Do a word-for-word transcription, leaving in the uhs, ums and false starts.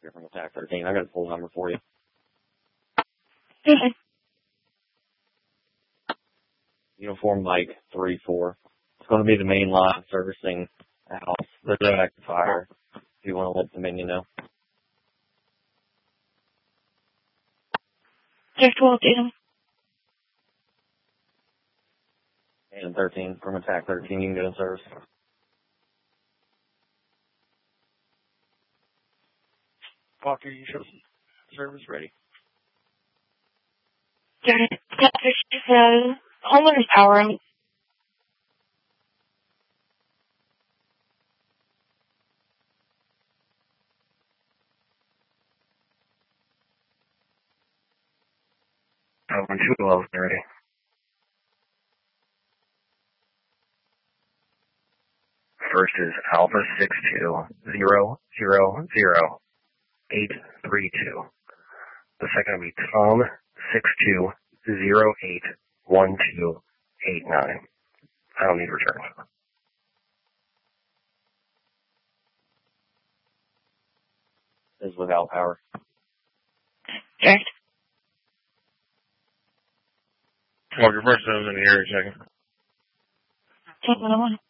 here from Attack thirteen. I got a full number for you. Okay. Uniform Mike three four. It's going to be the main line servicing the house. There's no active fire. If you want to let Dominion know. Just will do. And thirteen from Attack thirteen. You can go in service. Walker, you show service ready. Got it. There's uh, homeowner's power out. Oh, two wells already. First is Alpha six two zero zero zero eight three two. The second will be Tom six two zero eight one two eight nine. I don't need returns. Is without power. Okay. Walker, first those in the area checking. Take another one.